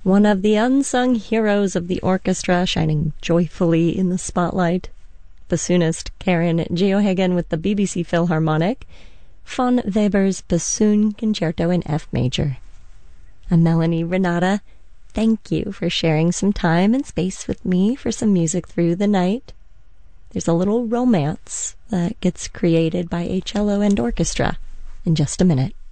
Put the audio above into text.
One of the unsung heroes of the orchestra, shining joyfully in the spotlight. Bassoonist Karen Geohagen with the BBC Philharmonic. Von Weber's Bassoon Concerto in F Major. I'm Melanie Renata. Thank you for sharing some time and space with me for some music through the night. There's a little romance that gets created by a cello and orchestra in just a minute.